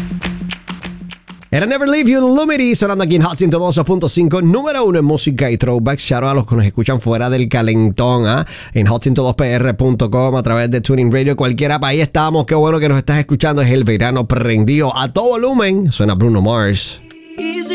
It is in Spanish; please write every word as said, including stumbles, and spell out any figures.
Era Never Leave You in Lumity, sonando aquí en Hot ciento dos punto cinco, número uno en música y throwbacks. Shout out a los que nos escuchan fuera del calentón, ¿ah? En hot ciento dos p r punto com, a través de Tuning Radio, cualquiera para ahí estamos. Qué bueno que nos estás escuchando. Es el verano prendido a todo volumen. Suena Bruno Mars.